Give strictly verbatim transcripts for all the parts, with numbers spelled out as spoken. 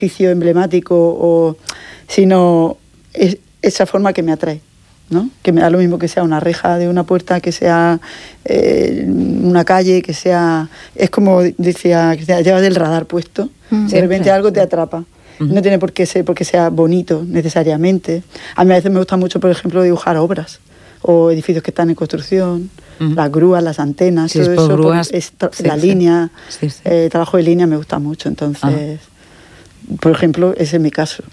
edificio emblemático, o, sino es esa forma que me atrae, ¿no? Que me da lo mismo que sea una reja de una puerta, que sea eh, una calle, que sea... Es como decía Cristina, llevas el radar puesto, mm. de repente Siempre. algo te atrapa. Mm. No tiene por qué ser porque sea bonito necesariamente. A mí a veces me gusta mucho, por ejemplo, dibujar obras o edificios que están en construcción, mm. las grúas, las antenas, sí, todo eso, grúas, es sí, la sí. línea, sí, sí. el eh, trabajo de línea me gusta mucho, entonces, ah. por ejemplo, ese es mi caso.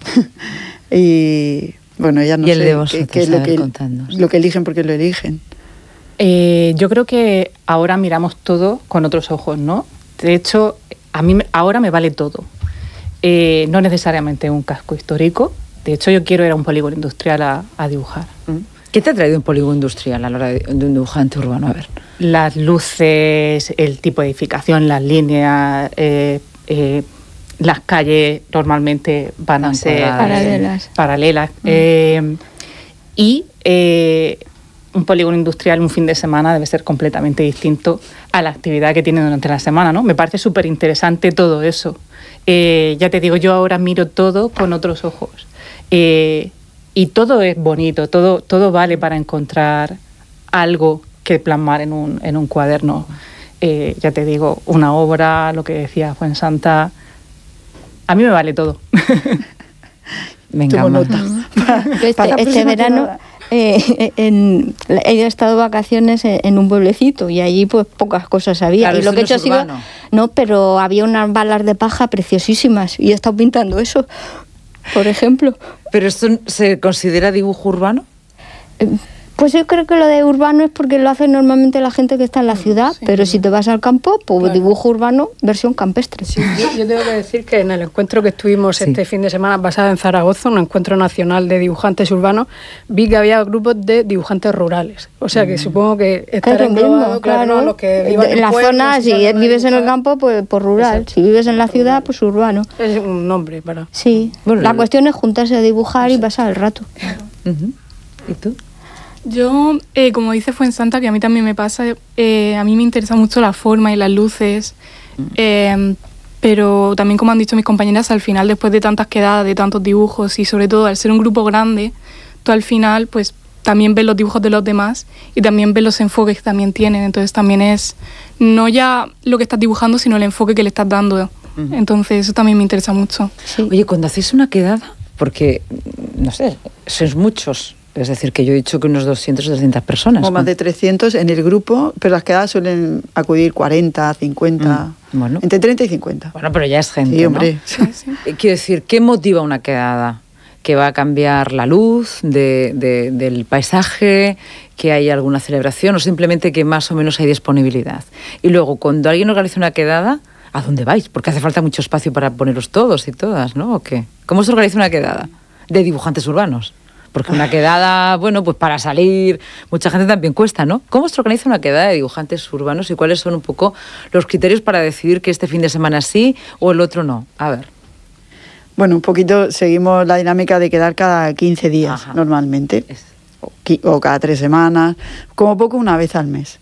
Y bueno, ya no y el sé de vosotros, qué, qué es lo que, lo que eligen porque lo eligen. Eh, yo creo que ahora miramos todo con otros ojos, ¿no? De hecho, a mí ahora me vale todo. Eh, no necesariamente un casco histórico. De hecho, yo quiero ir a un polígono industrial a, a dibujar. ¿Qué te ha traído un polígono industrial a la hora de, de un dibujante urbano? A ver. Las luces, el tipo de edificación, las líneas, eh, eh, las calles normalmente van a ser paralelas. paralelas. Mm. Eh, y eh, un polígono industrial un fin de semana debe ser completamente distinto a la actividad que tiene durante la semana, ¿no? Me parece súper interesante todo eso. Eh, ya te digo, yo ahora miro todo con otros ojos. Eh, y todo es bonito, todo, todo vale para encontrar algo que plasmar en un, en un cuaderno. Eh, ya te digo, una obra, lo que decía Fuensanta, a mí me vale todo. Venga, Tomo nota. Este, este verano eh, en, he estado de vacaciones en, en un pueblecito y allí pues pocas cosas había. Claro, y lo que he hecho ha sido, no, pero había unas balas de paja preciosísimas y he estado pintando eso, por ejemplo. ¿Pero esto se considera dibujo urbano? Eh, Pues yo creo que lo de urbano es porque lo hace normalmente la gente que está en la ciudad, sí, pero sí. si te vas al campo, pues claro. dibujo urbano, versión campestre. Sí, yo, yo tengo que decir que en el encuentro que estuvimos sí. este fin de semana basado en Zaragoza, un encuentro nacional de dibujantes urbanos, vi que había grupos de dibujantes rurales. O sea que mm. supongo que estará englobado, claro, claro, los que vivan en, en la pueblos, zona, si vives en el campo, pues, pues rural. Exacto. Si vives en la ciudad, pues urbano. Es un nombre para... Sí, bueno, la cuestión es juntarse a dibujar y pasar el rato. Claro. Uh-huh. ¿Y tú? Yo, eh, como dice Fuensanta, que a mí también me pasa, eh, a mí me interesa mucho la forma y las luces, mm. eh, pero también, como han dicho mis compañeras, al final, después de tantas quedadas, de tantos dibujos y sobre todo al ser un grupo grande, tú al final pues también ves los dibujos de los demás y también ves los enfoques que también tienen, entonces también es no ya lo que estás dibujando, sino el enfoque que le estás dando, mm. entonces eso también me interesa mucho. Sí. Oye, cuando hacéis una quedada, porque, no sé, sois muchos... Es decir, que yo he dicho que unos doscientas o trescientas personas. O más de trescientos en el grupo, pero las quedadas suelen acudir cuarenta, cincuenta, mm, bueno. entre treinta y cincuenta. Bueno, pero ya es gente, sí, hombre. ¿no? Sí, sí. Quiero decir, ¿qué motiva una quedada? ¿Que va a cambiar la luz de, de, del paisaje? ¿Que hay alguna celebración? ¿O simplemente que más o menos hay disponibilidad? Y luego, cuando alguien organiza una quedada, ¿a dónde vais? Porque hace falta mucho espacio para poneros todos y todas, ¿no? ¿O qué? ¿Cómo se organiza una quedada de dibujantes urbanos? Porque una quedada, bueno, pues para salir, mucha gente también cuesta, ¿no? ¿Cómo se organiza una quedada de dibujantes urbanos y cuáles son un poco los criterios para decidir que este fin de semana sí o el otro no? A ver. Bueno, un poquito seguimos la dinámica de quedar cada quince días, ajá, normalmente, es. o, o cada tres semanas, como poco una vez al mes.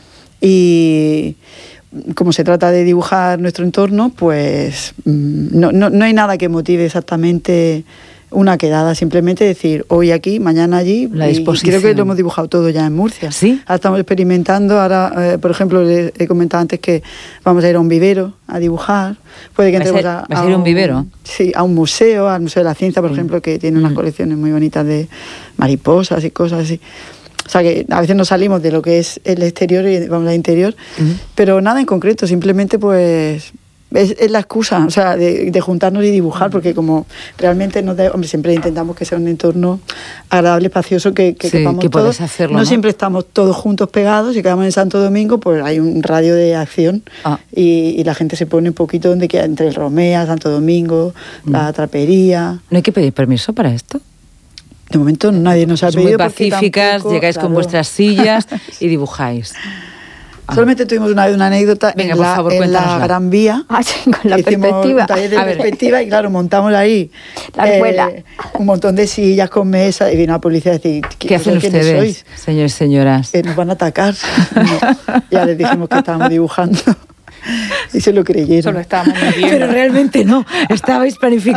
Y como se trata de dibujar nuestro entorno, pues no, no, no hay nada que motive exactamente una quedada, simplemente decir hoy aquí, mañana allí. La disposición. Y creo que lo hemos dibujado todo ya en Murcia. ¿Sí? Ahora estamos experimentando, ahora, eh, por ejemplo, les he comentado antes que vamos a ir a un vivero a dibujar. Puede que entremos a, ¿Vas a ir a un vivero? Sí, a un museo, al Museo de la Ciencia, por mm. ejemplo, que tiene unas mm. colecciones muy bonitas de mariposas y cosas así. O sea que a veces nos salimos de lo que es el exterior y vamos al interior, mm. pero nada en concreto, simplemente pues... Es, es la excusa, o sea, de, de juntarnos y dibujar, porque como realmente nos de, hombre, siempre intentamos que sea un entorno agradable, espacioso, que, que sí, quepamos que todos. Hacerlo, no, ¿no? Siempre estamos todos juntos pegados y quedamos en Santo Domingo, pues hay un radio de acción ah. y, y la gente se pone un poquito donde queda, entre el Romea, Santo Domingo, mm. la Trapería. ¿No hay que pedir permiso para esto? De momento nadie nos ha Son pedido. Muy pacíficas, tampoco, llegáis claro. con vuestras sillas y dibujáis. Ah. Solamente tuvimos una vez una anécdota. Venga, en, por la, favor, en la Gran Vía. Ah, sí, con la perspectiva. Un taller de perspectiva y claro, montamos ahí la escuela. Eh, un montón de sillas con mesas y vino la policía a decir, ¿qué hacen ustedes, sois? Señores y señoras? Eh, nos van a atacar. No, ya les dijimos que estábamos dibujando. Y se lo creyeron. Solo estábamos muy bien. Pero realmente no, estabais planificando